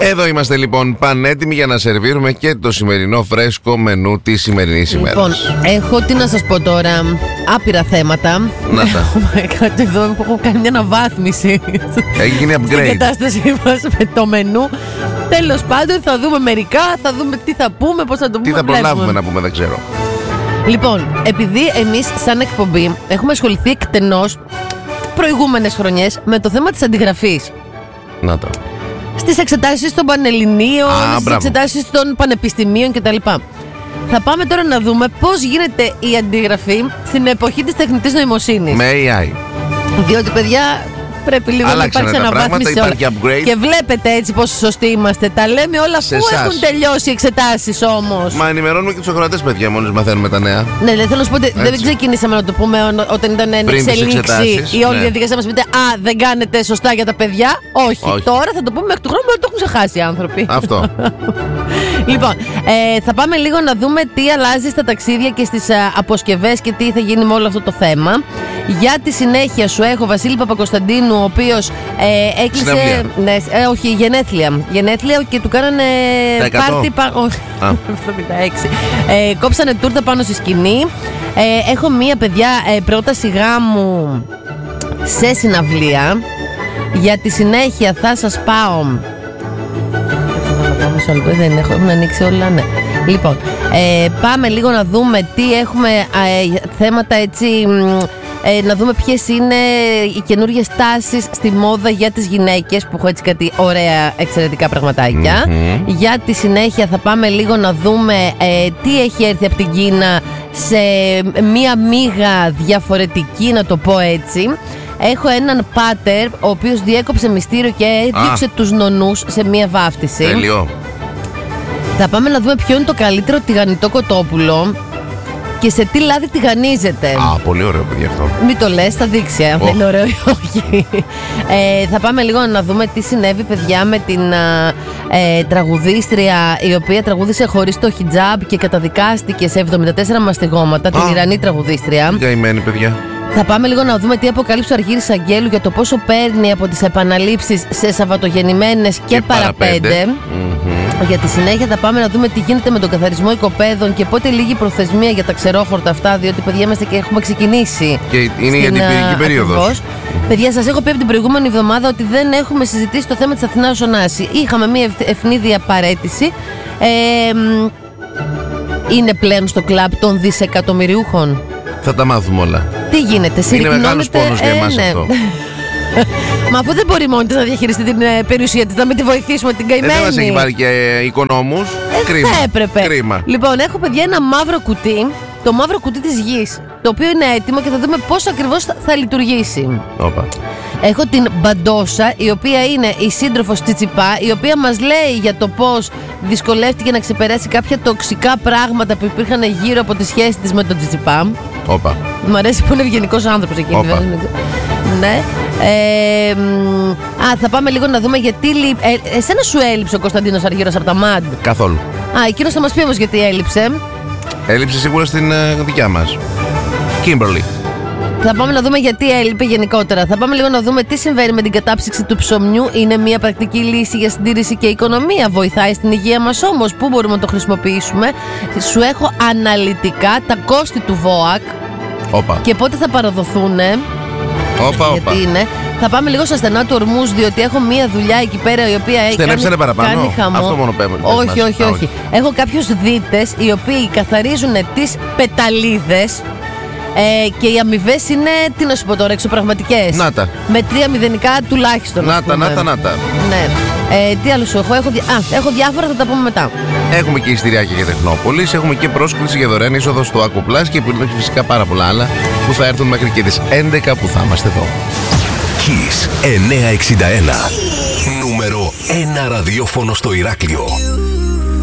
Εδώ είμαστε λοιπόν πανέτοιμοι για να σερβίρουμε και το σημερινό φρέσκο μενού της σημερινής ημέρας. Λοιπόν, έχω τι να σας πω τώρα. Άπειρα θέματα. Να τα. Εδώ έχω κάνει μια αναβάθμιση. Έχει γίνει upgrade στην κατάστασή μας με το μενού. Τέλος πάντων, θα δούμε μερικά, θα δούμε τι θα πούμε, πώς θα το πούμε. Τι θα προλάβουμε να πούμε, δεν ξέρω. Λοιπόν, επειδή εμείς σαν εκπομπή έχουμε ασχοληθεί εκτενώς προηγούμενες χρονιές με το θέμα της αντιγραφής. Να το. Στις εξετάσεις των πανελληνίων, στις εξετάσεις των πανεπιστημίων κτλ. Θα πάμε τώρα να δούμε πώς γίνεται η αντιγραφή στην εποχή της τεχνητής νοημοσύνης. Με AI. Διότι, παιδιά, πρέπει λίγο να υπάρξει αναβάθμιση. Και βλέπετε έτσι πόσο σωστοί είμαστε. Τα λέμε όλα αφού έχουν τελειώσει οι εξετάσεις όμως. Μα ενημερώνουμε και τους ακροατές, παιδιά, μόλις μαθαίνουμε τα νέα. Ναι, θέλω να σου πω ότι δεν ξεκινήσαμε να το πούμε όταν ήταν εν εξελίξη η όλη διαδικασία. Μας πείτε, α, δεν κάνετε σωστά για τα παιδιά. Όχι. Τώρα θα το πούμε μέχρι του χρόνου, αλλά το έχουν ξεχάσει οι άνθρωποι. Αυτό. Λοιπόν, θα πάμε λίγο να δούμε τι αλλάζει στα ταξίδια και στις αποσκευές και τι θα γίνει με όλο αυτό το θέμα. Για τη συνέχεια σου έχω Βασίλη Παπακοσταντίνου, ο οποίος έκλεισε. Ναι, όχι, γενέθλια και του κάνανε πάρτι. Όχι, 76. Κόψανε τούρτα πάνω στη σκηνή. Έχω μία, παιδιά, πρόταση γάμου σε συναυλία. Για τη συνέχεια θα σας πάω. Δεν έχουν ανοίξει όλα, ναι. Λοιπόν, πάμε λίγο να δούμε τι έχουμε θέματα έτσι. Να δούμε ποιες είναι οι καινούργιες τάσεις στη μόδα για τις γυναίκες, που έχω έτσι κάτι ωραία εξαιρετικά πραγματάκια. Για τη συνέχεια θα πάμε λίγο να δούμε τι έχει έρθει από την Κίνα σε μία μίγα διαφορετική, να το πω έτσι. Έχω έναν πάτερ ο οποίος διέκοψε μυστήριο και έδιωξε τους νονούς σε μία βάφτιση. Τέλειο. Θα πάμε να δούμε ποιο είναι το καλύτερο τηγανιτό κοτόπουλο και σε τι λάδι τηγανίζεται. Α, πολύ ωραίο, παιδιά, αυτό. Μην το λες, θα δείξει αν δεν είναι ωραίο ή όχι. Θα πάμε λίγο να δούμε τι συνέβη, παιδιά, με την τραγουδίστρια η οποία τραγούδισε χωρίς το χιτζάμπ και καταδικάστηκε σε 74 μαστιγώματα, την Ιρανή τραγουδίστρια. Καημένη, παιδιά. Θα πάμε λίγο να δούμε τι αποκαλύψει ο Αργύρης Αγγέλου για το πόσο παίρνει από τις επαναλήψεις σε σαββατογεννημένες και παραπέντε. Για τη συνέχεια θα πάμε να δούμε τι γίνεται με τον καθαρισμό οικοπαίδων και πότε λήγει η προθεσμία για τα ξερόχορτα αυτά, διότι, παιδιά, είμαστε και έχουμε ξεκινήσει. Και είναι η αντιπυρική περίοδος. Παιδιά, σας έχω πει από την προηγούμενη εβδομάδα ότι δεν έχουμε συζητήσει το θέμα της Αθηνάς Ωνάση. Είχαμε μια ευνίδια παρέτηση. Είναι πλέον στο κλαμπ των δισεκατομμυριούχων. Θα τα μάθουμε όλα. Τι γίνεται, είναι μεγάλος πόνος για εμάς αυτό. Μα αφού δεν μπορεί μόνη της να διαχειριστεί την περιουσία της, να μην τη βοηθήσουμε την καημένη. Δεν μας έχει πάρει και οικονόμους. Κρίμα. Θα έπρεπε. Κρίμα. Λοιπόν, έχω, παιδιά, ένα μαύρο κουτί. Το μαύρο κουτί της γης, το οποίο είναι έτοιμο και θα δούμε πώς ακριβώς θα λειτουργήσει. Όπα. Έχω την Μπαντόσα, η οποία είναι η σύντροφος Τσιτσιπά, η οποία μας λέει για το πώς δυσκολεύτηκε να ξεπεράσει κάποια τοξικά πράγματα που υπήρχαν γύρω από τη σχέση της με τον Τσιτσιπά. Όπα. Μ' αρέσει που είναι ευγενικός άνθρωπος εκείνη. Ναι. Θα πάμε λίγο να δούμε γιατί. Εσένα σου έλειψε ο Κωνσταντίνος Αργύρος από τα ΜΑΝΤ? Καθόλου. Εκείνος θα μας πει όμως γιατί έλειψε. Έλειψε σίγουρα στην δικιά μας Kimberly. Θα πάμε να δούμε γιατί έλειπε γενικότερα. Θα πάμε λίγο να δούμε τι συμβαίνει με την κατάψυξη του ψωμιού. Είναι μια πρακτική λύση για συντήρηση και οικονομία. Βοηθάει στην υγεία μας όμως. Πού μπορούμε να το χρησιμοποιήσουμε? Σου έχω αναλυτικά τα κόστη του ΒΟΑΚ. Όπα. Και πότε θα παραδοθούν. Όπα. Γιατί είναι. Θα πάμε λίγο στα στενά του ορμούς, διότι έχω μία δουλειά εκεί πέρα η οποία στενέψανε παραπάνω. Χαμό. Αυτό μόνο πέμπω. Όχι. Έχω κάποιους δίτες οι οποίοι καθαρίζουν τις πεταλίδες. Και οι αμοιβές είναι, τι να σου πω τώρα, εξωπραγματικές. Να τα. Με 3 μηδενικά τουλάχιστον. Να τα. Ναι. Τι άλλο σου έχω? Έχω διάφορα, θα τα πούμε μετά. Έχουμε και ειστηριάκια για Τεχνόπολης. Έχουμε και πρόσκληση για δωρεάν είσοδο στο Ακοπλάς και φυσικά πάρα πολλά άλλα που θα έρθουν μέχρι και τις 11 που θα είμαστε εδώ. Kiss 961. Νούμερο 1 ραδιόφωνο στο Ηράκλειο.